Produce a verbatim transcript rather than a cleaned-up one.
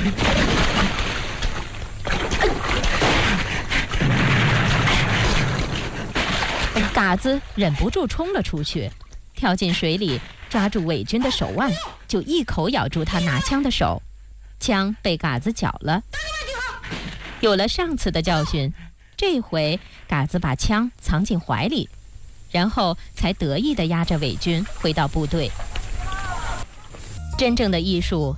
嘎子忍不住冲了出去，跳进水里，抓住伪军的手腕，就一口咬住他拿枪的手，枪被嘎子缴了。有了上次的教训，这回嘎子把枪藏进怀里，然后才得意地押着伪军回到部队。真正的艺术